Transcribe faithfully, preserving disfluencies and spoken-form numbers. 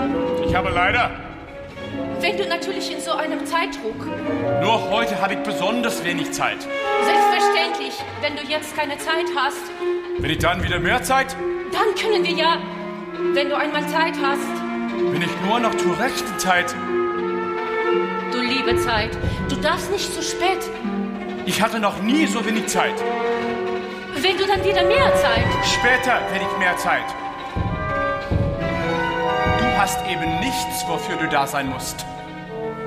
Ich habe leider... Wenn du natürlich in so einem Zeitdruck... Nur heute habe ich besonders wenig Zeit. Selbstverständlich, wenn du jetzt keine Zeit hast. Wenn ich dann wieder mehr Zeit... Dann können wir ja, wenn du einmal Zeit hast. Bin ich nur noch zur rechten Zeit. Du liebe Zeit, du darfst nicht zu spät. Ich hatte noch nie so wenig Zeit. Wenn du dann wieder mehr Zeit... Später, wenn ich mehr Zeit. Du hast eben nichts, wofür du da sein musst.